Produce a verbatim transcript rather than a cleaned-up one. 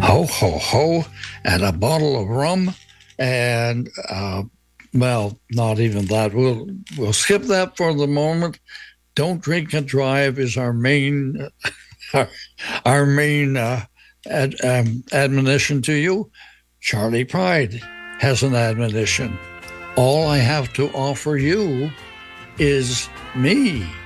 Ho, ho, ho, and a bottle of rum. And, uh, well, not even that. We'll, we'll skip that for the moment. Don't drink and drive is our main, our, our main uh, ad, um, admonition to you. Charlie Pride has an admonition. All I have to offer you is me.